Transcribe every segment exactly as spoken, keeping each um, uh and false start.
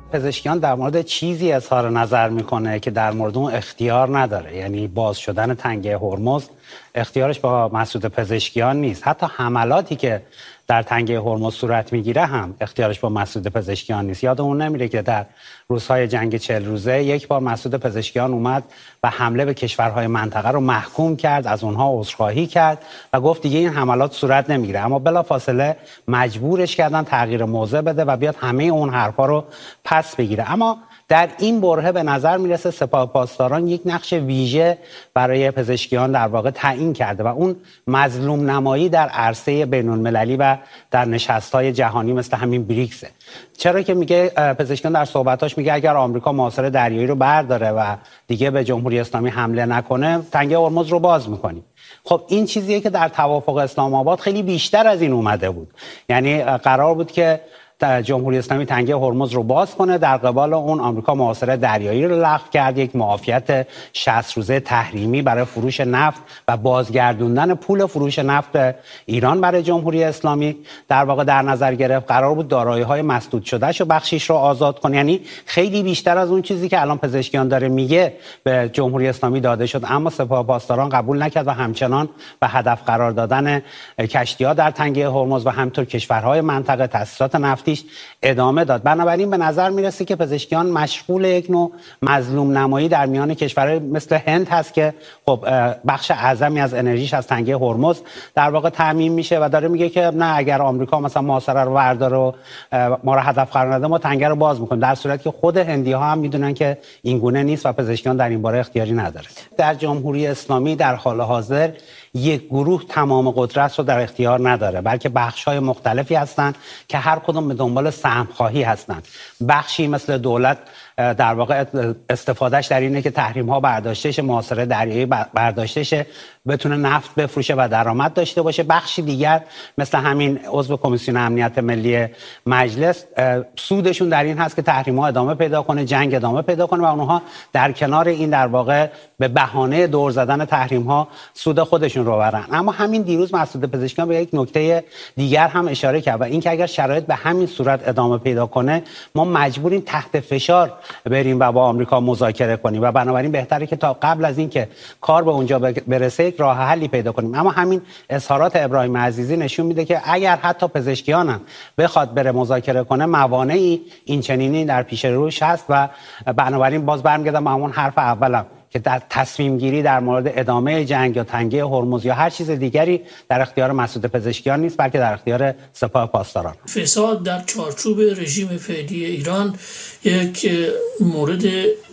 پزشکیان در مورد چیزی اظهار نظر میکنه که در مورد اون اختیار نداره. یعنی باز شدن تنگه هرمز اختیارش با مسئول پزشکیان نیست. حتی حملاتی که در تنگه هرمز صورت میگیره هم اختیارش با مسئول پزشکیان نیست. یادمون نمیره که در روزهای جنگ چهل روزه یک بار مسئول پزشکیان اومد و حمله به کشورهای منطقه رو محکوم کرد، از اونها عذرخواهی کرد و گفت دیگه این حملات صورت نمیگیره، اما بلافاصله مجبورش کردن تغییر موضع بده و بیاد همه اون حرفا رو پس بگیره. اما در این برهه به نظر میرسه سپاه پاسداران یک نقش ویژه برای پزشکیان در واقع تعیین کرده و اون مظلوم نمایی در عرصه بین المللی و در نشست‌های جهانی مثل همین بریکسه. چرا که میگه پزشکیان در صحبتاش میگه اگر آمریکا محاصره دریایی رو برداره و دیگه به جمهوری اسلامی حمله نکنه، تنگه هرمز رو باز میکنیم. خب این چیزیه که در توافق اسلام آباد خیلی بیشتر از این اومده بود. یعنی قرار بود که جمهوری اسلامی تنگه هرمز رو باز کنه، در قبال اون آمریکا محاصره دریایی رو لغو کرد، یک معافیت شصت روزه تحریمی برای فروش نفت و بازگردوندن پول فروش نفت به ایران برای جمهوری اسلامی در واقع در نظر گرفت. قرار بود دارایی‌های مسدود شده‌شو بخشیش رو آزاد کنه. یعنی خیلی بیشتر از اون چیزی که الان پزشکیان داره میگه به جمهوری اسلامی داده شد، اما سپاه پاسداران قبول نکرد و همچنان به هدف قرار دادن کشتی‌ها در تنگه هرمز و همینطور کشورهای منطقه تأسیسات نفتی ادامه داد. بنابراین به نظر میرسه که پزشکیان مشغول یک نوع مظلوم نمایی در میان کشورهای مثل هند هست که خب بخش اعظمی از انرژیش از تنگه هرمز در واقع تامین میشه و داره میگه که نه، اگر آمریکا مثلا محاصره رو برداره و ما رو هدف قرار نده، ما تنگه رو باز میکنیم، در صورتی که خود هندی ها هم میدونن که این گونه نیست و پزشکیان در این باره اختیاری نداره. در جمهوری اسلامی در حال حاضر یک گروه تمام قدرت رو در اختیار نداره، بلکه بخش‌های مختلفی هستند که هر کدوم به دنبال سهم‌خواهی هستند. بخشی مثل دولت در واقع استفادهش در اینه که تحریم‌ها برداشته شه، محاصره دریایی برداشته شه، بتونه نفت بفروشه و درآمد داشته باشه. بخشی دیگر مثل همین عضو کمیسیون امنیت ملی مجلس سودشون در این هست که تحریم‌ها ادامه پیدا کنه، جنگ ادامه پیدا کنه و اونها در کنار این در واقع به بهانه دور زدن تحریم‌ها سود خودشون رو برن. اما همین دیروز مسعود پزشکیان به یک نکته دیگر هم اشاره کرد و این که اگر شرایط به همین صورت ادامه پیدا کنه، ما مجبوریم تحت فشار بریم و با آمریکا مذاکره کنیم و بنابراین بهتره که تا قبل از اینکه کار به اونجا برسه یک راه حلی پیدا کنیم. اما همین اظهارات ابراهیم عزیزی نشون میده که اگر حتی پزشکیان هم بخواد بره مذاکره کنه، موانعی این چنینی در پیش روش هست و بنابراین باز برمیگردم به همون حرف اولم که در تصمیم گیری در مورد ادامه جنگ یا تنگه هرمز یا هر چیز دیگری در اختیار مسئول پزشکیان نیست، بلکه در اختیار سپاه پاسداران. فساد در چارچوب رژیم فعلی ایران یک مورد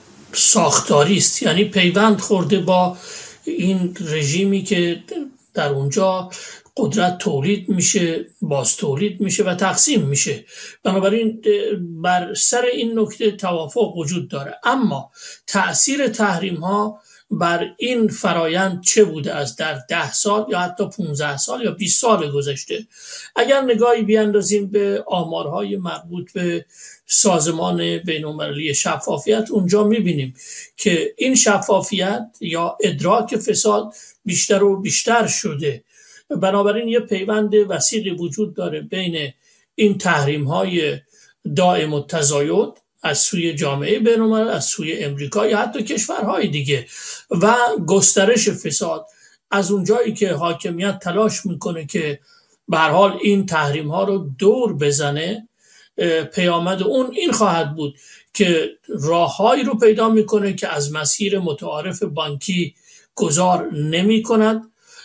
ساختاری است، یعنی پیوند خورده با این رژیمی که در اونجا قدرت تولید میشه، باز تولید میشه و تقسیم میشه. بنابراین بر سر این نکته توافق وجود داره. اما تأثیر تحریم ها بر این فرایند چه بوده از در ده سال یا حتی پانزده سال یا بیست سال گذشته؟ اگر نگاهی بیاندازیم به آمارهای مربوط به سازمان بین‌المللی شفافیت، اونجا میبینیم که این شفافیت یا ادراک فساد بیشتر و بیشتر شده. بنابراین یه پیوند وسیقی وجود داره بین این تحریم‌های دائم التزاید از سوی جامعه بین‌الملل، از سوی امریکا یا حتی کشورهای دیگه و گسترش فساد. از اونجایی که حاکمیت تلاش میکنه که به هر حال این تحریم‌ها رو دور بزنه، پیامد اون این خواهد بود که راههایی رو پیدا میکنه که از مسیر متعارف بانکی گذار نمی کند.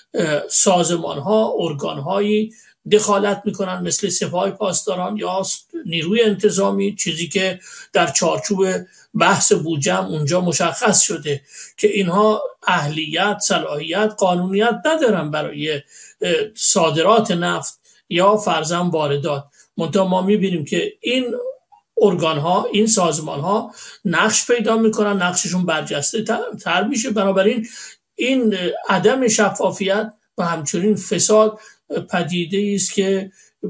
سازمان ها، ارگان هایی دخالت میکنن مثل سپاه پاسداران یا نیروی انتظامی، چیزی که در چارچوب بحث بوجم اونجا مشخص شده که اینها اهلیت، صلاحیت، قانونیت ندارن برای صادرات نفت یا فرضاً واردات. منتها ما میبینیم که این ارگان ها، این سازمان ها نقش پیدا میکنن، نقششون برجسته تر میشه. بنابراین این عدم شفافیت و همچنین فساد پدیده است که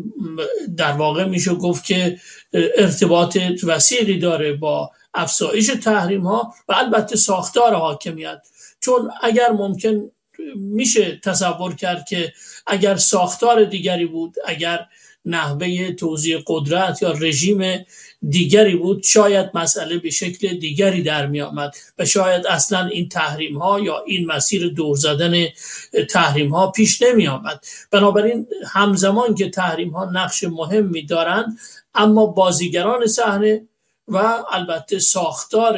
در واقع میشه گفت که ارتباط وسیقی داره با افزایش تحریم ها و البته ساختار حاکمیت. چون اگر ممکن میشه تصور کرد که اگر ساختار دیگری بود، اگر نحوه توزیع قدرت یا رژیم دیگری بود، شاید مسئله به شکل دیگری در می آمد و شاید اصلا این تحریم ها یا این مسیر دور زدن تحریم ها پیش نمی آمد. بنابراین همزمان که تحریم ها نقش مهمی دارند، اما بازیگران صحنه و البته ساختار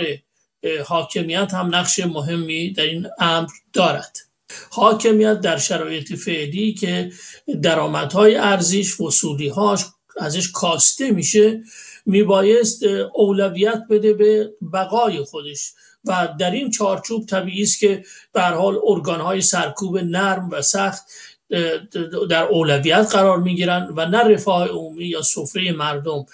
حاکمیت هم نقش مهمی در این امر دارد. حاکمیت در شرایط فعلی که درآمدهای ارزیش، وصولی‌هاش ازش کاسته میشه، میبایست اولویت بده به بقای خودش و در این چارچوب طبیعی است که به هر حال ارگان‌های سرکوب نرم و سخت در اولویت قرار میگیرن و نه رفاه عمومی یا سفره مردم.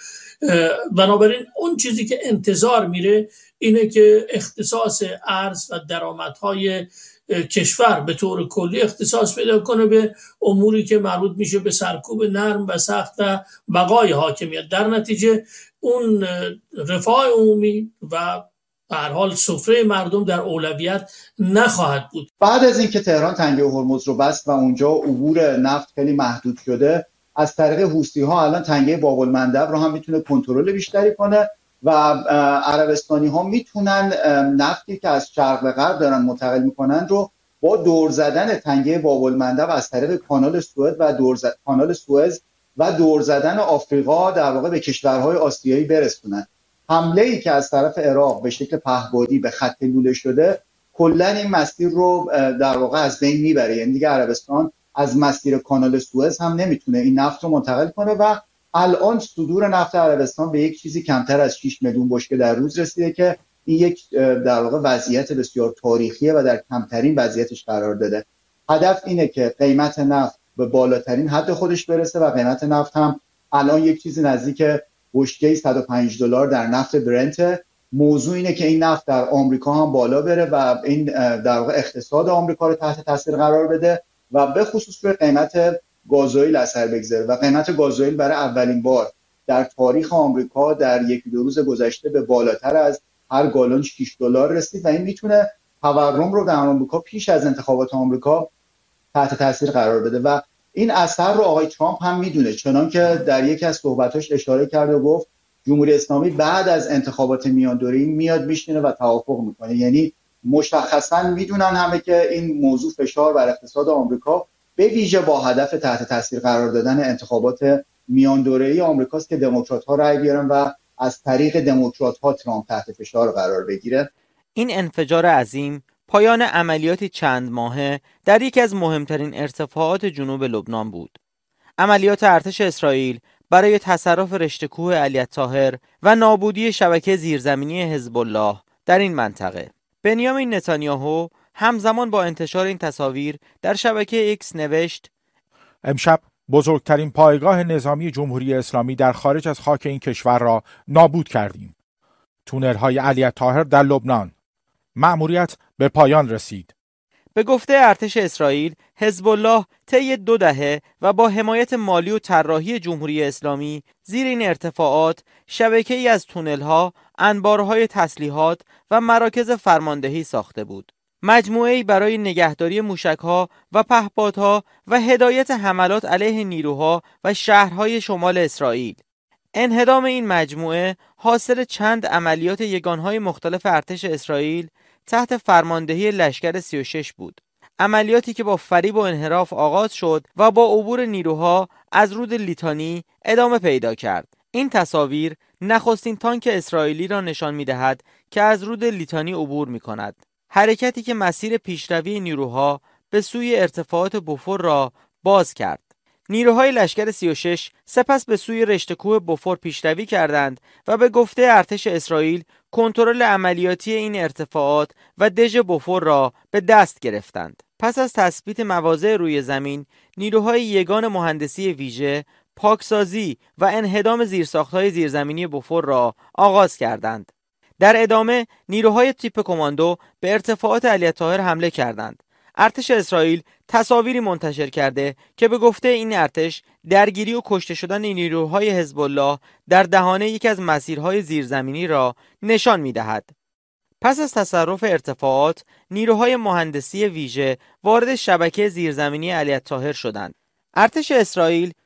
بنابراین اون چیزی که انتظار میره اینه که اختصاص ارز و درآمدهای کشور به طور کلی اختصاص پیدا کنه به اموری که مربوط میشه به سرکوب نرم و سخت و بقای حاکمیت. در نتیجه اون رفاه عمومی و به هر حال سفره مردم در اولویت نخواهد بود. بعد از اینکه تهران تنگه هرمز رو بست و اونجا عبور نفت خیلی محدود شده، از طریق حوثی‌ها الان تنگه باب المندب رو هم میتونه کنترل بیشتری کنه و عربستانی ها میتونن نفتی که از شرق به غرب دارن منتقل میکنن رو با دور زدن تنگه باب المندب از طریق کانال سوئد و دور زد... کانال سوئز و دور زدن آفریقا در واقع به کشورهای آسیایی برسونن. حمله ای که از طرف عراق به شکل پهبادی به خط لوله شده کلا این مسیر رو در واقع از بین میبره. یعنی دیگه عربستان از مسیر کانال سوئز هم نمیتونه این نفت رو منتقل کنه و الان صدور نفت عربستان به یک چیزی کمتر از شش میلیون بشکه در روز رسیده که این یک در واقع وضعیت بسیار تاریخیه و در کمترین وضعیتش قرار داده. هدف اینه که قیمت نفت به بالاترین حد خودش برسه و قیمت نفت هم الان یک چیزی نزدیک بشکه صد و پنج دلار در نفت برنت. موضوع اینه که این نفت در آمریکا هم بالا بره و این در واقع اقتصاد آمریکا رو تحت تاثیر قرار بده و به خصوص روی قیمت گازوئیل اثر بگذاره و قیمت گازوئیل برای اولین بار در تاریخ آمریکا در یکی دو روز گذشته به بالاتر از هر گالون شش دلار رسید و این میتونه تورم رو در آمریکا پیش از انتخابات آمریکا تحت تاثیر قرار بده و این اثر رو آقای ترامپ هم میدونه، چنان که در یکی از صحبتاش اشاره کرد و گفت جمهوری اسلامی بعد از انتخابات میان دوره‌ای میاد میشینه و توافق میکنه. یعنی مشخصا میدونن همه که این موضوع فشار بر اقتصاد آمریکا به ویژه با هدف تحت تاثیر قرار دادن انتخابات میان دوره‌ای آمریکاست که دموکرات‌ها رأی بیارن و از طریق دموکرات‌ها ترامپ تحت فشار قرار بگیره. این انفجار عظیم پایان عملیاتی چند ماهه در یکی از مهمترین ارتفاعات جنوب لبنان بود. عملیات ارتش اسرائیل برای تصرف رشته کوه علی الطاهر و نابودی شبکه زیرزمینی حزب الله در این منطقه. بنیامین نتانیاهو همزمان با انتشار این تصاویر در شبکه ایکس نوشت: امشب بزرگترین پایگاه نظامی جمهوری اسلامی در خارج از خاک این کشور را نابود کردیم. تونل‌های علی الطاهر در لبنان. مأموریت به پایان رسید. به گفته ارتش اسرائیل، حزب الله طی دو دهه و با حمایت مالی و طراحی جمهوری اسلامی زیر این ارتفاعات شبکه‌ای از تونل‌ها، انبارهای تسلیحات و مراکز فرماندهی ساخته بود. مجموعه‌ای برای نگهداری موشک‌ها و پهپادها و هدایت حملات علیه نیروها و شهرهای شمال اسرائیل. انهدام این مجموعه حاصل چند عملیات یگانهای مختلف ارتش اسرائیل تحت فرماندهی لشکر سی و شش بود. عملیاتی که با فریب و انحراف آغاز شد و با عبور نیروها از رود لیتانی ادامه پیدا کرد. این تصاویر نخستین تانک اسرائیلی را نشان می‌دهد که از رود لیتانی عبور می‌کند. حرکتی که مسیر پیشروی نیروها به سوی ارتفاعات بوفور را باز کرد. نیروهای لشکر سی و شش سپس به سوی رشته کوه بوفور پیشروی کردند و به گفته ارتش اسرائیل کنترل عملیاتی این ارتفاعات و دژ بوفور را به دست گرفتند. پس از تثبیت مواضع روی زمین، نیروهای یگان مهندسی ویژه، پاکسازی و انهدام زیرساخت‌های زیرزمینی بوفور را آغاز کردند. در ادامه نیروهای تیپ کماندو به ارتفاعات علی الطاهر حمله کردند. ارتش اسرائیل تصاویری منتشر کرده که به گفته این ارتش درگیری و کشته شدن نیروهای حزب الله در دهانه یکی از مسیرهای زیرزمینی را نشان می‌دهد. پس از تصرف ارتفاعات، نیروهای مهندسی ویژه وارد شبکه زیرزمینی علی الطاهر شدند. ارتش اسرائیل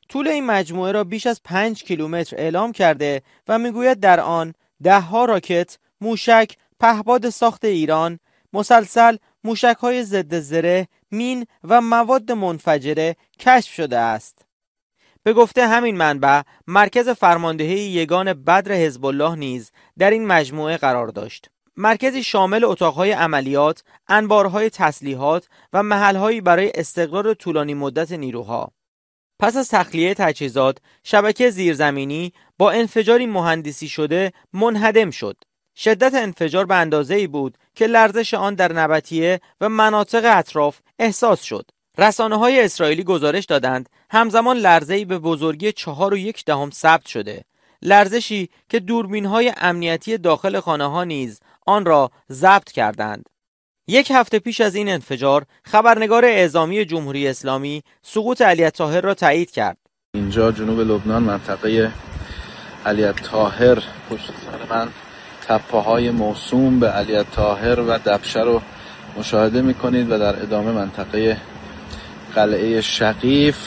طول این مجموعه را بیش از پنج کیلومتر اعلام کرده و میگوید در آن ده ها راکت، موشک، پهپاد ساخت ایران، مسلسل، موشک‌های ضد زره، مین و مواد منفجره کشف شده است. به گفته همین منبع، مرکز فرماندهی یگان بدر حزب الله نیز در این مجموعه قرار داشت. مرکزی شامل اتاقهای عملیات، انبارهای تسلیحات و محلهایی برای استقرار طولانی مدت نیروها. پس از تخلیه تجهیزات، شبکه زیرزمینی با انفجاری مهندسی شده منهدم شد. شدت انفجار به اندازه‌ای بود که لرزش آن در نبطیه و مناطق اطراف احساس شد. رسانه‌های اسرائیلی گزارش دادند همزمان لرزه‌ای به بزرگی چهار و یک دهم ثبت شده. لرزشی که دوربین‌های امنیتی داخل خانه‌ها نیز آن را ضبط کردند. یک هفته پیش از این انفجار، خبرنگار اعزامی جمهوری اسلامی سقوط علی الطاهر را تایید کرد. اینجا جنوب لبنان، منطقه علی الطاهر، پشت سر من تپه‌های موسوم به علی الطاهر و دبشه رو مشاهده می‌کنید و در ادامه منطقه قلعه شقیف.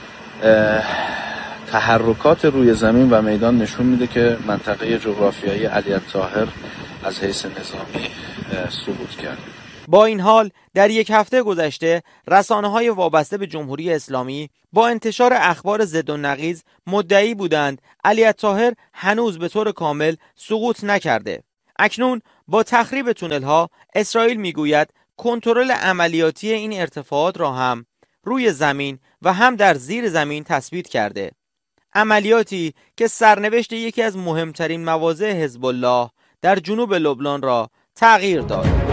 تحرکات روی زمین و میدان نشون میده که منطقه جغرافیایی علی الطاهر از حیث نظامی سقوط کرده. با این حال در یک هفته گذشته رسانه‌های وابسته به جمهوری اسلامی با انتشار اخبار ضد و نقیض مدعی بودند علی الطاهر هنوز به طور کامل سقوط نکرده. اکنون با تخریب تونل‌ها، اسرائیل میگوید کنترل عملیاتی این ارتفاعات را هم روی زمین و هم در زیر زمین تثبیت کرده. عملیاتی که سرنوشت یکی از مهمترین مواضع حزب الله در جنوب لبنان را تغییر داد.